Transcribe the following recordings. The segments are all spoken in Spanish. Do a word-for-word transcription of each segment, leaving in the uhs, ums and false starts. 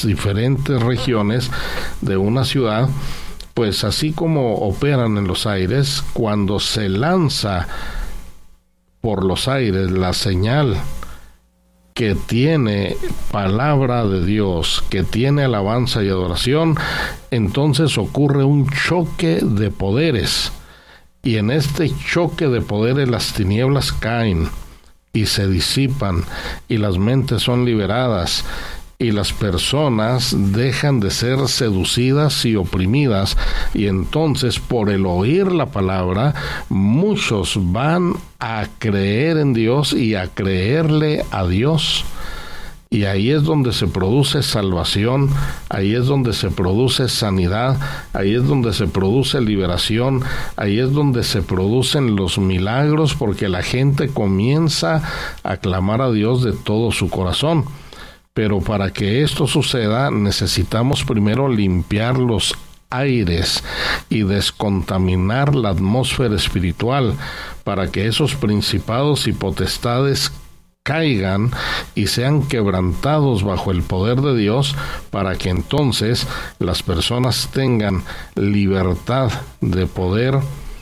diferentes regiones de una ciudad, pues así como operan en los aires, cuando se lanza por los aires la señal que tiene palabra de Dios, que tiene alabanza y adoración, entonces ocurre un choque de poderes, y en este choque de poderes las tinieblas caen y se disipan, y las mentes son liberadas, y las personas dejan de ser seducidas y oprimidas, y entonces por el oír la palabra muchos van a creer en Dios y a creerle a Dios. Y ahí es donde se produce salvación, ahí es donde se produce sanidad, ahí es donde se produce liberación, ahí es donde se producen los milagros, porque la gente comienza a clamar a Dios de todo su corazón. Pero para que esto suceda, necesitamos primero limpiar los aires y descontaminar la atmósfera espiritual, para que esos principados y potestades caigan y sean quebrantados bajo el poder de Dios, para que entonces las personas tengan libertad de poder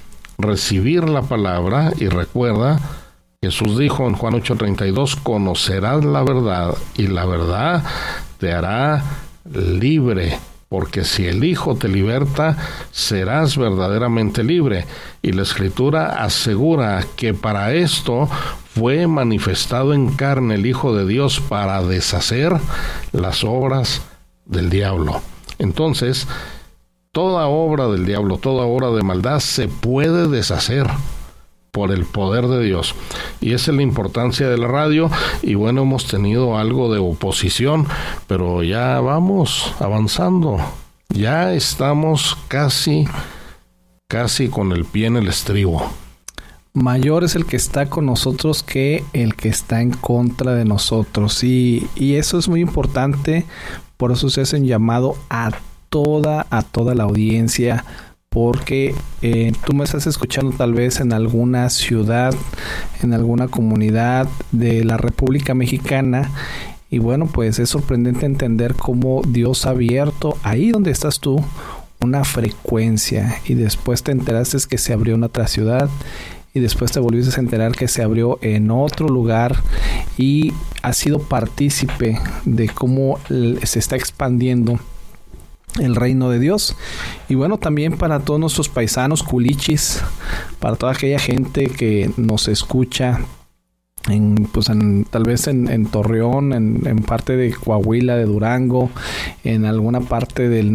recibir la palabra. Y recuerda, Jesús dijo en Juan ocho treinta y dos, conocerás la verdad y la verdad te hará libre, porque si el Hijo te liberta, serás verdaderamente libre. Y la Escritura asegura que para esto fue manifestado en carne el Hijo de Dios, para deshacer las obras del diablo. Entonces, toda obra del diablo, toda obra de maldad se puede deshacer por el poder de Dios. Y esa es la importancia de la radio. Y bueno, hemos tenido algo de oposición, pero ya vamos avanzando. Ya estamos casi, casi con el pie en el estribo. Mayor es el que está con nosotros que el que está en contra de nosotros. Y, y eso es muy importante. Por eso se hace un llamado a toda, a toda la audiencia, porque eh, tú me estás escuchando tal vez en alguna ciudad, en alguna comunidad de la República Mexicana, y bueno, pues es sorprendente entender cómo Dios ha abierto ahí donde estás tú una frecuencia, y después te enteraste que se abrió en otra ciudad, y después te volviste a enterar que se abrió en otro lugar, y has sido partícipe de cómo se está expandiendo el reino de Dios. Y bueno, también para todos nuestros paisanos culichis, para toda aquella gente que nos escucha en, pues en, tal vez en, en Torreón, en, en parte de Coahuila, de Durango, en alguna parte del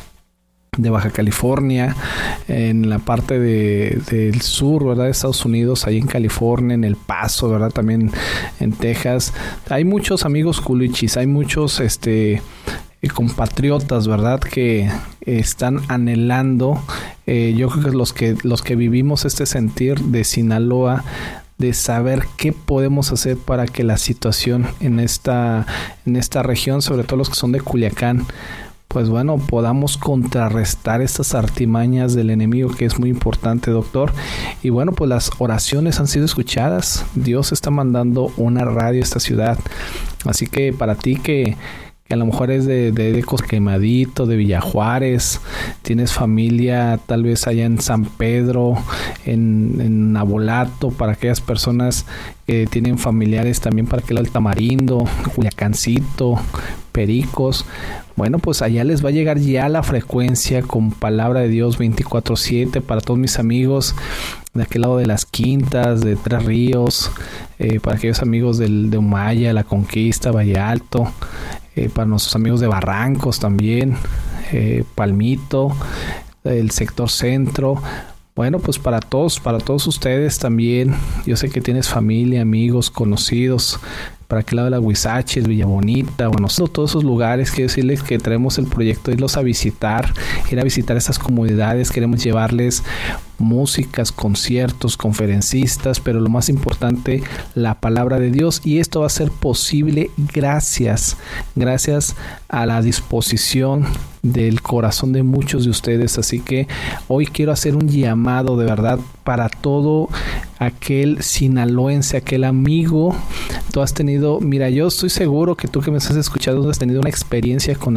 de Baja California, en la parte de, del sur, ¿verdad?, de Estados Unidos, ahí en California, en El Paso, ¿verdad?, también en Texas. Hay muchos amigos culichis, hay muchos este compatriotas, ¿verdad?, que están anhelando, eh, yo creo que los que los que vivimos este sentir de Sinaloa, de saber qué podemos hacer para que la situación en esta en esta región, sobre todo los que son de Culiacán, pues bueno, podamos contrarrestar estas artimañas del enemigo, que es muy importante, doctor. Y bueno, pues las oraciones han sido escuchadas. Dios está mandando una radio a esta ciudad. Así que para ti que que a lo mejor es de, de, de Quemadito, de Villajuárez, tienes familia tal vez allá en San Pedro, en, en Nabolato, para aquellas personas que tienen familiares también para aquel Tamarindo, Culiacancito, Pericos. Bueno, pues allá les va a llegar ya la frecuencia con palabra de Dios veinticuatro siete para todos mis amigos de aquel lado de las Quintas, de Tres Ríos, eh, para aquellos amigos del, de Humaya, La Conquista, Valle Alto, eh, para nuestros amigos de Barrancos también, eh, Palmito, el sector centro. Bueno, pues para todos, para todos ustedes también. Yo sé que tienes familia, amigos, conocidos para aquel lado de la Huizaches, Villa Bonita, bueno, todos esos lugares. Quiero decirles que traemos el proyecto de irlos a visitar, ir a visitar estas comunidades. Queremos llevarles músicas, conciertos, conferencistas, pero lo más importante, la palabra de Dios. Y esto va a ser posible gracias, gracias a la disposición del corazón de muchos de ustedes. Así que hoy quiero hacer un llamado de verdad para todo aquel sinaloense, aquel amigo tú has tenido, mira, yo estoy seguro que tú que me estás escuchando has tenido una experiencia con